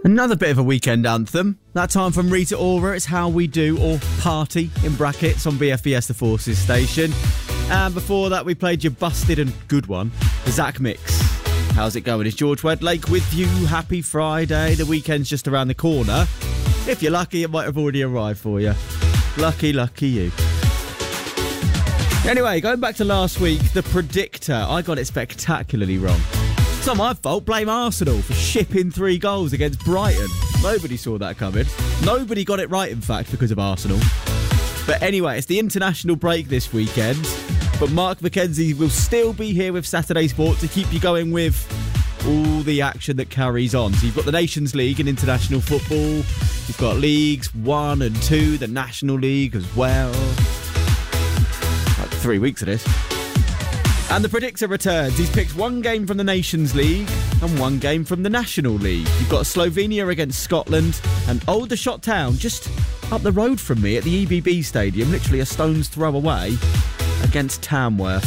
Another bit of a weekend anthem. That time from Rita Ora, it's How We Do, or Party, in brackets, on BFBS The Forces station. And before that, we played your busted and good one, the Zach Mix. How's it going? It's George Wedlake with you. Happy Friday. The weekend's just around the corner. If you're lucky, it might have already arrived for you. Lucky you. Anyway, going back to last week, the predictor. I got it spectacularly wrong. It's not my fault. Blame Arsenal for shipping 3 goals against Brighton. Nobody saw that coming. Nobody got it right, in fact, because of Arsenal. But anyway, it's the international break this weekend. But Mark McKenzie will still be here with Saturday Sport to keep you going with all the action that carries on. So you've got the Nations League in international football. You've got Leagues 1 and 2, the National League as well. Like 3 weeks of this. And the predictor returns. He's picked 1 game from the Nations League and 1 game from the National League. You've got Slovenia against Scotland and Aldershot Town just up the road from me at the EBB Stadium, literally a stone's throw away, against Tamworth.